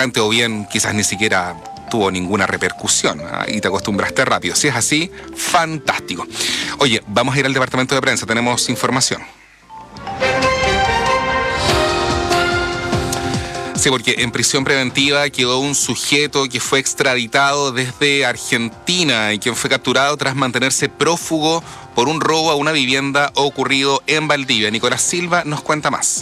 importante, o bien quizás ni siquiera tuvo ninguna repercusión, ¿ah? Y te acostumbraste rápido. Si es así, fantástico. Oye, vamos a ir al departamento de prensa, tenemos información. Sí, porque en prisión preventiva quedó un sujeto que fue extraditado desde Argentina y quien fue capturado tras mantenerse prófugo por un robo a una vivienda ocurrido en Valdivia. Nicolás Silva nos cuenta más.